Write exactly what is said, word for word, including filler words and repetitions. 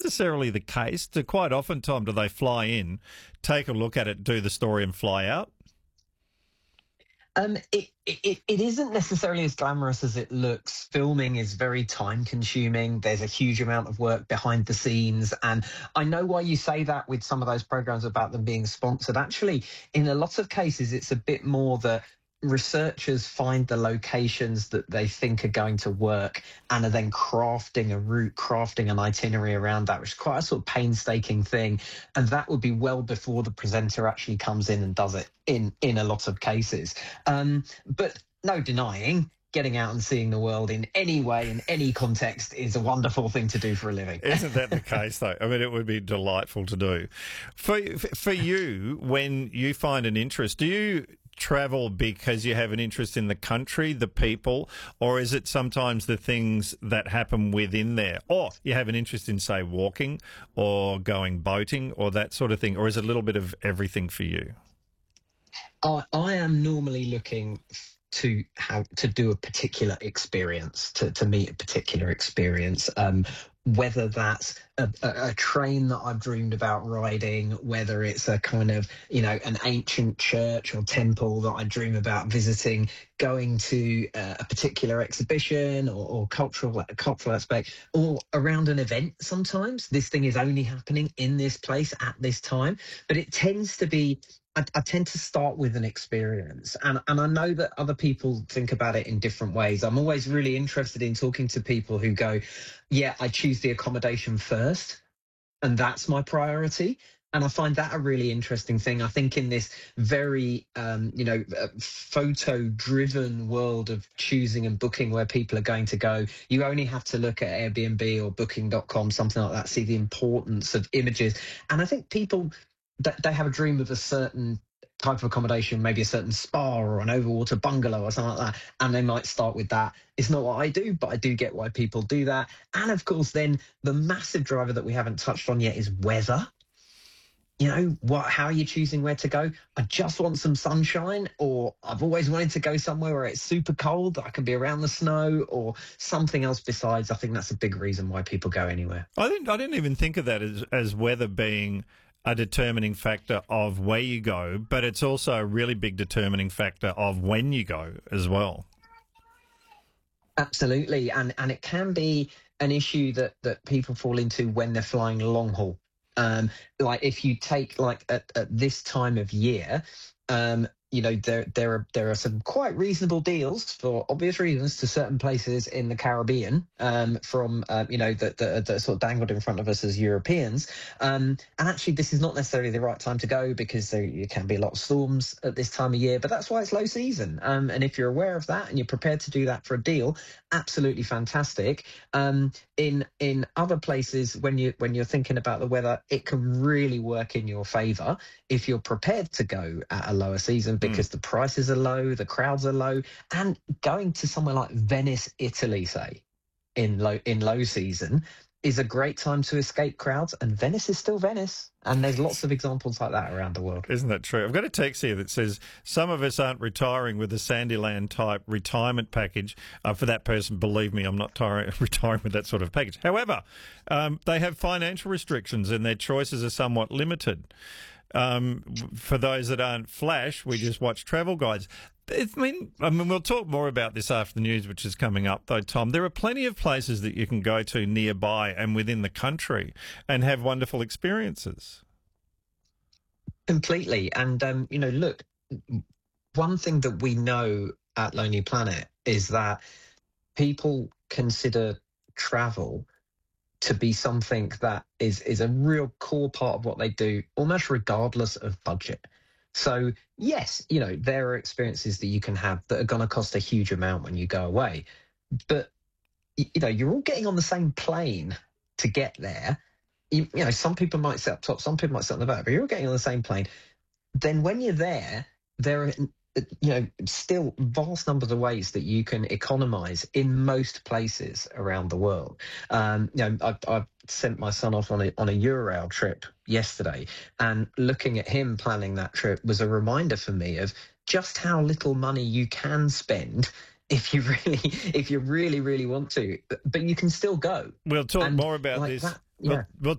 necessarily the case? Do quite often, Tom, do they fly in, take a look at it, do the story and fly out? Um, it, it, it isn't necessarily as glamorous as it looks. Filming is very time consuming. There's a huge amount of work behind the scenes. And I know why you say that with some of those programs about them being sponsored. Actually, in a lot of cases, it's a bit more that researchers find the locations that they think are going to work and are then crafting a route, crafting an itinerary around that, which is quite a sort of painstaking thing. And that would be well before the presenter actually comes in and does it in, in a lot of cases. Um, but no denying, getting out and seeing the world in any way, in any context, is a wonderful thing to do for a living. Isn't that the case, though? I mean, it would be delightful to do. For, for you, when you find an interest, do you travel because you have an interest in the country, the people, or is it sometimes the things that happen within there? Or you have an interest in, say, walking or going boating or that sort of thing, or is it a little bit of everything for you? I, I am normally looking to have to do a particular experience, to, to meet a particular experience, um, whether that's a, a, a train that I've dreamed about riding, whether it's a kind of, you know, an ancient church or temple that I dream about visiting, going to uh, a particular exhibition or, or cultural cultural aspect, or around an event sometimes. This thing is only happening in this place at this time, but it tends to be I, I tend to start with an experience, and, and I know that other people think about it in different ways. I'm always really interested in talking to people who go, yeah, I choose the accommodation first, and that's my priority. And I find that a really interesting thing. I think in this very, um, you know, uh, photo-driven world of choosing and booking where people are going to go, you only have to look at Airbnb or booking dot com, something like that, see the importance of images. And I think people, they have a dream of a certain type of accommodation, maybe a certain spa or an overwater bungalow or something like that, and they might start with that. It's not what I do, but I do get why people do that. And of course, then the massive driver that we haven't touched on yet is weather. You know, what? How are you choosing where to go? I just want some sunshine, or I've always wanted to go somewhere where it's super cold, that I can be around the snow, or something else besides. I think that's a big reason why people go anywhere. I didn't, I didn't even think of that as, as weather being a determining factor of where you go, but it's also a really big determining factor of when you go as well. Absolutely, and and it can be an issue that that people fall into when they're flying long haul. Um, like if you take like at, at this time of year, um, you know, there there are there are some quite reasonable deals for obvious reasons to certain places in the Caribbean, um, from uh, you know that that that sort of dangled in front of us as Europeans. Um, and actually, this is not necessarily the right time to go because there can be a lot of storms at this time of year. But that's why it's low season. Um, and if you're aware of that and you're prepared to do that for a deal, absolutely fantastic. Um, in in other places, when you when you're thinking about the weather, it can really work in your favour if you're prepared to go at a lower season, because mm. the prices are low, the crowds are low, and going to somewhere like Venice, Italy, say, in low in low season, is a great time to escape crowds. And Venice is still Venice, and there's lots of examples like that around the world. Isn't that true? I've got a text here that says some of us aren't retiring with a Sandyland type retirement package. Uh, for that person, believe me, I'm not tar- retiring with that sort of package. However, um, they have financial restrictions and their choices are somewhat limited. Um, for those that aren't flash, we just watch travel guides. I mean, I mean, we'll talk more about this after the news, which is coming up, though, Tom. There are plenty of places that you can go to nearby and within the country and have wonderful experiences. Completely. And, um, you know, look, one thing that we know at Lonely Planet is that people consider travel to be something that is, is a real core part of what they do, almost regardless of budget. So, yes, you know, there are experiences that you can have that are going to cost a huge amount when you go away. But, you know, you're all getting on the same plane to get there. You, you know, some people might sit up top, some people might sit on the back, but you're all getting on the same plane. Then when you're there, there are, you know, still vast numbers of ways that you can economize in most places around the world. Um, you know, I, I sent my son off on a on a Eurail trip yesterday, and looking at him planning that trip was a reminder for me of just how little money you can spend if you really, if you really, really want to. But you can still go. We'll talk and more about like this. That, yeah. We'll, we'll